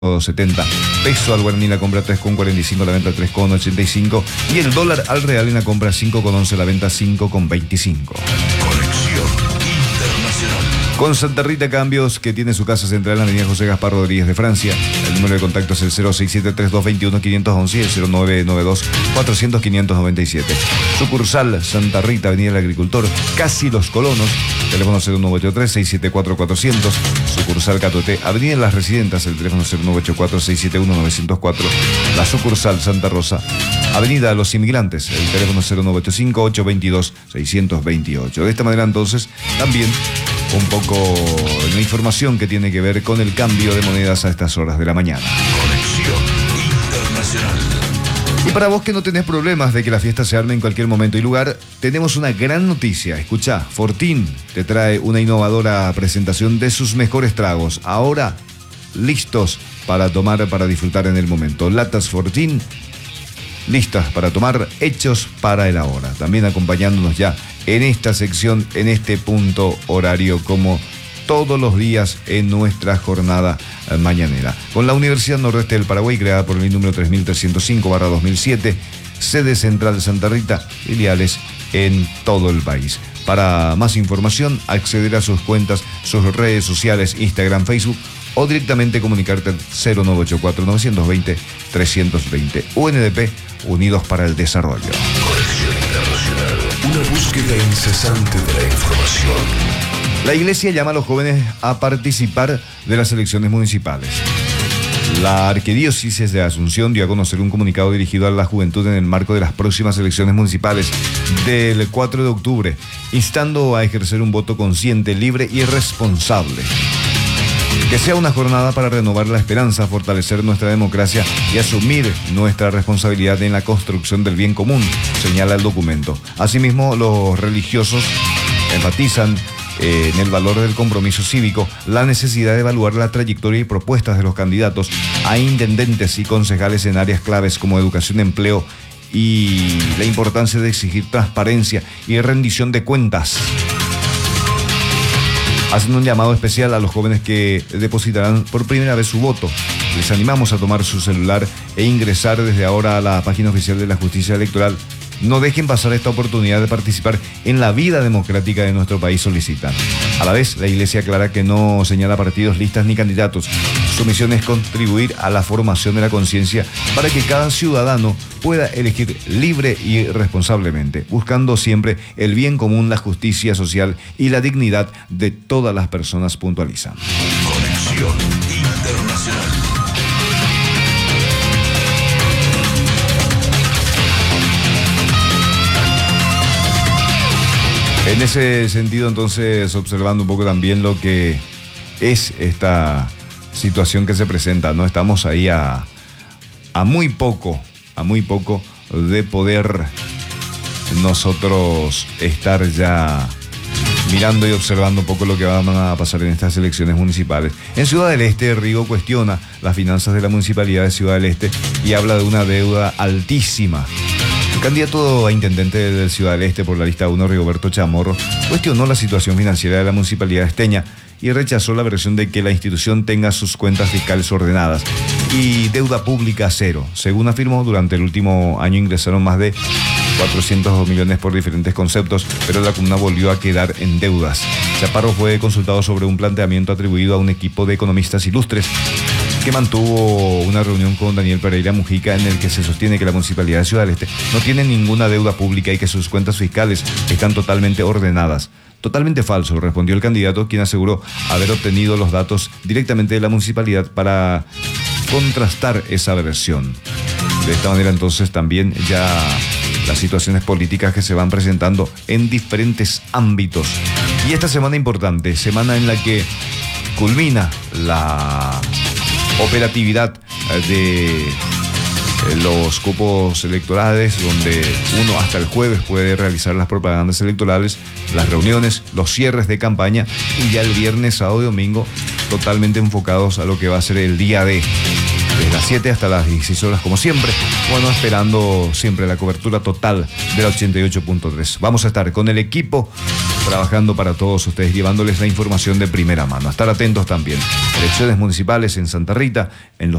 70. Peso al guaraní la compra 3,45, la venta 3,85. Y el dólar al real en la compra 5,11, la venta 5,25. Conexión Internacional. Con Santa Rita Cambios, que tiene su casa central en la avenida José Gaspar Rodríguez de Francia. El número de contacto es el 067-3221-511 y el 0992-400-597. Sucursal Santa Rita, avenida del Agricultor, casi Los Colonos. Teléfono 0983-674-400. Sucursal Catoté, avenida Las Residentas, el teléfono 0984-671-904. La sucursal Santa Rosa, avenida Los Inmigrantes, el teléfono 0985-822-628. De esta manera entonces también un poco la información que tiene que ver con el cambio de monedas a estas horas de la mañana. Conexión Internacional. Y para vos que no tenés problemas de que la fiesta se arme en cualquier momento y lugar, tenemos una gran noticia. Escuchá, Fortín te trae una innovadora presentación de sus mejores tragos. Ahora listos para tomar, para disfrutar en el momento. Latas Fortín, listas para tomar, hechos para el ahora. También acompañándonos ya en esta sección, en este punto horario, como todos los días en nuestra jornada mañanera. Con la Universidad Nordeste del Paraguay, creada por el número 3305/2007, sede central de Santa Rita, filiales en todo el país. Para más información, acceder a sus cuentas, sus redes sociales, Instagram, Facebook, o directamente comunicarte al 0984-920-320. UNDP, Unidos para el Desarrollo. Conexión Internacional. Una búsqueda incesante de la información. La Iglesia llama a los jóvenes a participar de las elecciones municipales. La Arquidiócesis de Asunción dio a conocer un comunicado dirigido a la juventud en el marco de las próximas elecciones municipales del 4 de octubre, instando a ejercer un voto consciente, libre y responsable. Que sea una jornada para renovar la esperanza, fortalecer nuestra democracia y asumir nuestra responsabilidad en la construcción del bien común, señala el documento. Asimismo, los religiosos enfatizan en el valor del compromiso cívico, la necesidad de evaluar la trayectoria y propuestas de los candidatos a intendentes y concejales en áreas claves como educación, empleo y la importancia de exigir transparencia y rendición de cuentas. Hacen un llamado especial a los jóvenes que depositarán por primera vez su voto. Les animamos a tomar su celular e ingresar desde ahora a la página oficial de la Justicia Electoral. No dejen pasar esta oportunidad de participar en la vida democrática de nuestro país, solicitan. A la vez, la Iglesia aclara que no señala partidos, listas ni candidatos. Su misión es contribuir a la formación de la conciencia para que cada ciudadano pueda elegir libre y responsablemente, buscando siempre el bien común, la justicia social y la dignidad de todas las personas, puntualizan. Conexión Internacional. En ese sentido, entonces, observando un poco también lo que es esta situación que se presenta, ¿no? Estamos ahí a muy poco de poder nosotros estar ya mirando y observando un poco lo que va a pasar en estas elecciones municipales. En Ciudad del Este, Rigo cuestiona las finanzas de la Municipalidad de Ciudad del Este y habla de una deuda altísima. El candidato a intendente de Ciudad del Este por la lista 1, Rigoberto Chamorro, cuestionó la situación financiera de la Municipalidad esteña y rechazó la versión de que la institución tenga sus cuentas fiscales ordenadas y deuda pública cero. Según afirmó, durante el último año ingresaron más de 402 millones por diferentes conceptos, pero la comuna volvió a quedar en deudas. Chaparro fue consultado sobre un planteamiento atribuido a un equipo de economistas ilustres que mantuvo una reunión con Daniel Pereira Mujica, en el que se sostiene que la Municipalidad de Ciudad del Este no tiene ninguna deuda pública y que sus cuentas fiscales están totalmente ordenadas. Totalmente falso, respondió el candidato, quien aseguró haber obtenido los datos directamente de la municipalidad para contrastar esa versión. De esta manera, entonces, también ya las situaciones políticas que se van presentando en diferentes ámbitos. Y esta semana importante, semana en la que culmina la operatividad de los cupos electorales, donde uno hasta el jueves puede realizar las propagandas electorales, las reuniones, los cierres de campaña, y ya el viernes, sábado y domingo totalmente enfocados a lo que va a ser el día D, desde las 7 hasta las 16 horas como siempre. Bueno, esperando siempre la cobertura total de la 88.3. Vamos a estar con el equipo trabajando para todos ustedes, llevándoles la información de primera mano. A estar atentos también. Elecciones municipales en Santa Rita, en los